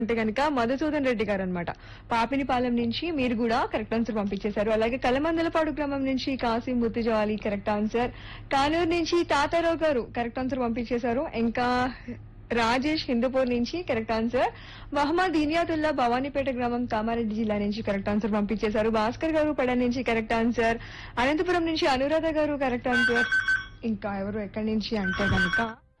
అంటే కనుక మధుసూదన్ రెడ్డి గారు అనమాట. పాపినిపాలెం నుంచి మీరు కూడా కరెక్ట్ ఆన్సర్ పంపించేశారు. అలాగే కలమందలపాడు గ్రామం నుంచి కాసిం ముత్తుజవాలి కరెక్ట్ ఆన్సర్. కానూరు నుంచి తాతారావు గారు కరెక్ట్ ఆన్సర్ పంపించేశారు. ఇంకా రాజేష్ హిందూపూర్ నుంచి కరెక్ట్ ఆన్సర్. మహమ్మద్ ఇనియాతుల్లా భవానీపేట గ్రామం కామారెడ్డి జిల్లా నుంచి కరెక్ట్ ఆన్సర్ పంపించేశారు. భాస్కర్ గారు పడ నుంచి కరెక్ట్ ఆన్సర్. అనంతపురం నుంచి అనురాధ గారు కరెక్ట్ ఆన్సర్. ఇంకా ఎవరు ఎక్కడి నుంచి అంటే కనుక